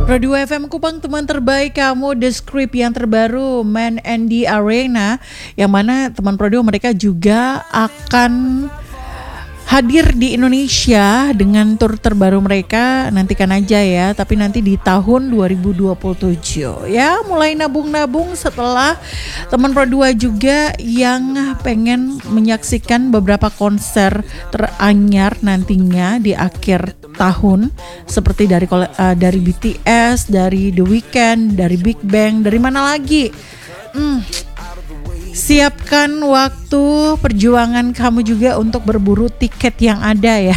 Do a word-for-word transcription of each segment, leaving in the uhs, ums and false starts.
Pro dua F M Kupang, teman terbaik kamu, The Script yang terbaru Man and the Arena, yang mana teman Pro dua mereka juga akan hadir di Indonesia dengan tur terbaru mereka. Nantikan aja ya, tapi nanti di tahun dua ribu dua puluh tujuh ya, mulai nabung-nabung setelah teman Pro dua juga yang pengen menyaksikan beberapa konser teranyar nantinya di akhir tahun, seperti dari uh, dari B T S, dari The Weeknd, dari Big Bang, dari mana lagi? Hmm, siapkan waktu perjuangan kamu juga untuk berburu tiket yang ada ya.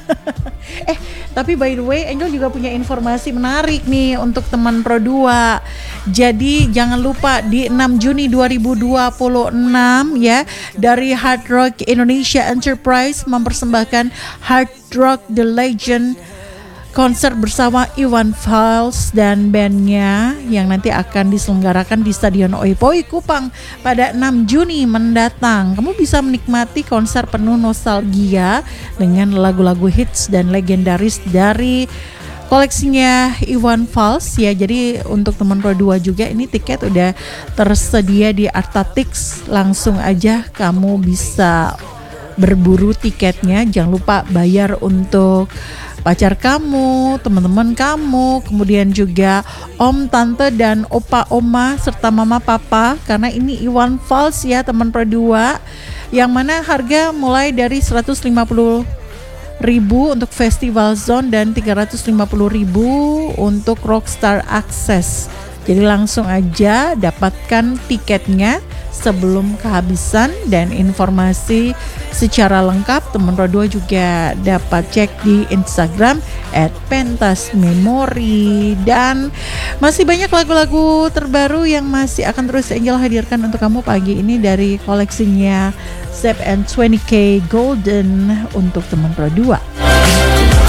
eh, tapi by the way, Angel juga punya informasi menarik nih untuk teman Pro dua. Jadi jangan lupa di enam Juni dua ribu dua puluh enam ya, dari Hard Rock Indonesia Enterprise mempersembahkan Hard Rock The Legend konser bersama Iwan Fals dan bandnya yang nanti akan diselenggarakan di Stadion Oipoy Kupang pada enam Juni mendatang. Kamu bisa menikmati konser penuh nostalgia dengan lagu-lagu hits dan legendaris dari koleksinya Iwan Fals ya. Jadi untuk teman Pro dua juga ini tiket udah tersedia di Artatix. Langsung aja kamu bisa berburu tiketnya. Jangan lupa bayar untuk pacar kamu, teman-teman kamu, kemudian juga om, tante, dan opa, oma, serta mama, papa, karena ini Iwan Fals ya teman Pro dua, yang mana harga mulai dari seratus lima puluh ribu untuk Festival Zone dan tiga ratus lima puluh ribu untuk Rockstar Access. Jadi langsung aja dapatkan tiketnya sebelum kehabisan, dan informasi secara lengkap teman Pro dua juga dapat cek di Instagram at pentas memori. Dan masih banyak lagu-lagu terbaru yang masih akan terus Angel hadirkan untuk kamu pagi ini dari koleksinya Zep and dua puluh K Golden untuk teman Pro dua.